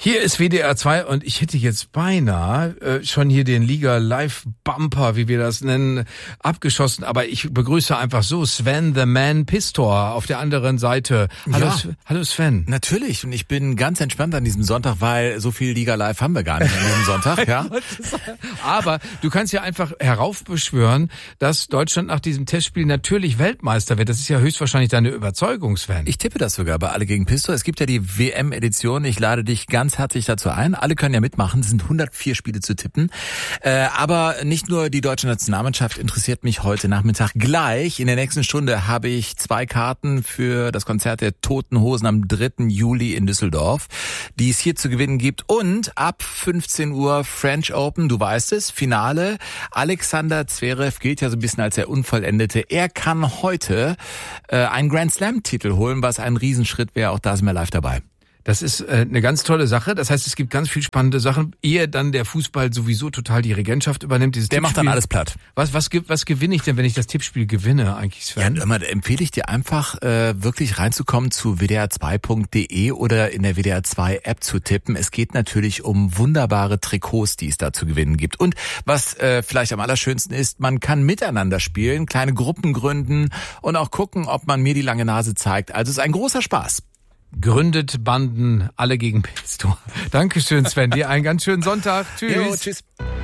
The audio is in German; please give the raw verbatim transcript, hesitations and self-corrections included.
Hier ist W D R zwei und ich hätte jetzt beinahe äh, schon hier den Liga Live Bumper, wie wir das nennen, abgeschossen. Aber ich begrüße einfach so Sven the Man Pistor auf der anderen Seite. Hallo, Ja. Hallo Sven. Natürlich, und ich bin ganz entspannt an diesem Sonntag, weil so viel Liga Live haben wir gar nicht an diesem Sonntag. Ja. Aber du kannst ja einfach heraufbeschwören, dass Deutschland nach diesem Testspiel natürlich Weltmeister wird. Das ist ja höchstwahrscheinlich deine Überzeugung, Sven. Ich tippe das sogar bei Alle gegen Pistor. Es gibt ja die W M-Edition. Ich lade dich ganz herzlich dazu ein. Alle können ja mitmachen. Es sind hundertvier Spiele zu tippen. Äh, aber nicht nur die deutsche Nationalmannschaft interessiert mich heute Nachmittag. Gleich in der nächsten Stunde habe ich zwei Karten für das Konzert der Toten Hosen am dritten Juli in Düsseldorf, die es hier zu gewinnen gibt. Und ab fünfzehn Uhr French Open, du weißt es, Finale. Alexander Zverev gilt ja so ein bisschen als der Unvollendete. Er kann heute äh, einen Grand Slam-Titel holen, was ein Riesenschritt wäre. Auch da sind wir live dabei. Das ist äh, eine ganz tolle Sache. Das heißt, es gibt ganz viel spannende Sachen, ehe dann der Fußball sowieso total die Regentschaft übernimmt. Dieses Der macht dann Tippspiel. alles platt. Was, was, ge- was gewinne ich denn, wenn ich das Tippspiel gewinne eigentlich, Sven? Ja, immer, da empfehle ich dir einfach, äh, wirklich reinzukommen zu w d r zwei punkt d e oder in der W D R zwei App zu tippen. Es geht natürlich um wunderbare Trikots, die es da zu gewinnen gibt. Und was äh, vielleicht am allerschönsten ist, man kann miteinander spielen, kleine Gruppen gründen und auch gucken, ob man mir die lange Nase zeigt. Also es ist ein großer Spaß. Gründet Banden, alle gegen Pistor. Dankeschön, Sven. Dir einen ganz schönen Sonntag. Tschüss. Jo, tschüss.